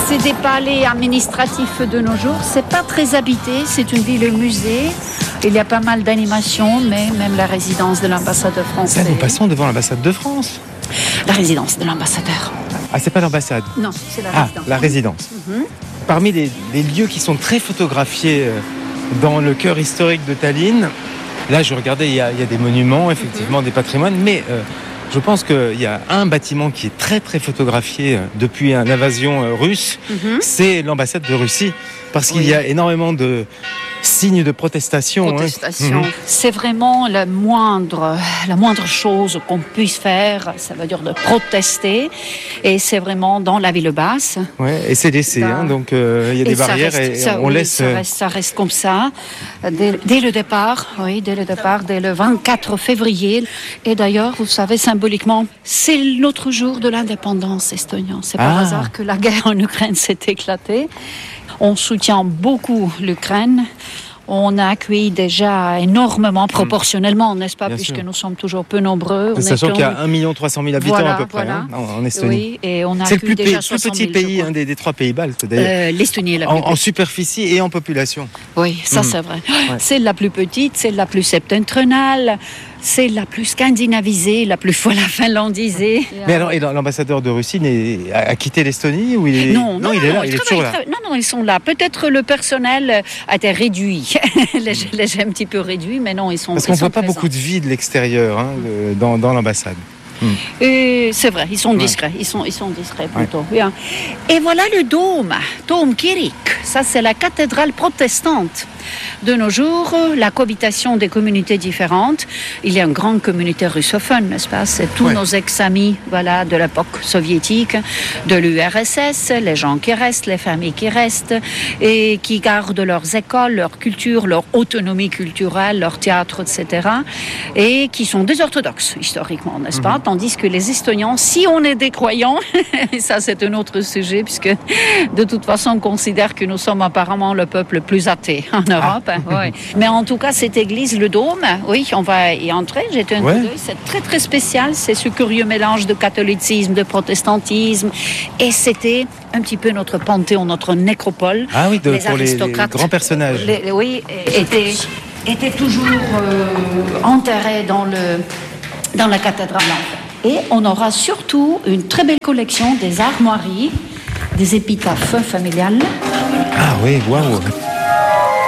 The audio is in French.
C'est des palais administratifs de nos jours. C'est pas très habité, c'est une ville-musée. Il y a pas mal d'animations, mais même la résidence de l'ambassadeur français. Ça, nous passons devant l'ambassade de France. La résidence de l'ambassadeur. Ah, c'est pas l'ambassade? Non, c'est la résidence. Ah, la résidence. Mhm. Parmi les lieux qui sont très photographiés dans le cœur historique de Tallinn, là, je regardais, il y a des monuments, effectivement, des patrimoines, mais je pense qu'il y a un bâtiment qui est très, très photographié depuis l'invasion russe, c'est l'ambassade de Russie, parce qu'il y a énormément de signes de protestation. C'est vraiment la moindre chose qu'on puisse faire, ça veut dire de protester, et c'est vraiment dans la ville basse. Ouais, et c'est laissé, donc il y a des barrières ça reste comme ça dès le départ, dès le 24 février. Et d'ailleurs, vous savez, symboliquement, c'est l'autre jour de l'indépendance estonienne. C'est par hasard que la guerre en Ukraine s'est éclatée. On soutient beaucoup l'Ukraine. On a accueilli déjà énormément, proportionnellement, n'est-ce pas, puisque nous sommes toujours peu nombreux. Sachant qu'il y a 1 300 000 habitants à peu près en Estonie. Oui, et on a c'est le plus pays, petit pays des 3 pays baltes, d'ailleurs. L'Estonie est la plus petite. En superficie et en population. Oui, ça c'est vrai. Ouais. C'est la plus petite, c'est la plus septentrionale. C'est la plus scandinavisée, la plus finlandisée. Mais alors, et l'ambassadeur de Russie a quitté l'Estonie ou Non, il est là, il est toujours là. Non, ils sont là. Peut-être le personnel a été réduit, léger un petit peu réduit, mais non, ils sont. Parce qu'on ne voit pas beaucoup de vie de l'extérieur dans l'ambassade. C'est vrai, ils sont discrets. Ils sont discrets plutôt. Bien. Et voilà le dôme Kirik. Ça, c'est la cathédrale protestante. De nos jours, la cohabitation des communautés différentes. Il y a une grande communauté russophone, n'est-ce pas? C'est tous nos ex-amis, de l'époque soviétique, de l'URSS, les gens qui restent, les familles qui restent et qui gardent leurs écoles, leur culture, leur autonomie culturelle, leur théâtre, etc. Et qui sont des orthodoxes historiquement, n'est-ce pas? Tandis que les Estoniens, si on est des croyants, et ça c'est un autre sujet, puisque de toute façon on considère que nous sommes apparemment le peuple le plus athée en Europe. Mais en tout cas, cette église, le dôme, on va y entrer. J'ai un coup d'œil, c'est très très spécial. C'est ce curieux mélange de catholicisme, de protestantisme. Et c'était un petit peu notre panthéon, notre nécropole. Ah oui, les aristocrates, les grands personnages. Étaient toujours enterrés dans la cathédrale. Et on aura surtout une très belle collection des armoiries, des épitaphes familiales. Ah oui, waouh.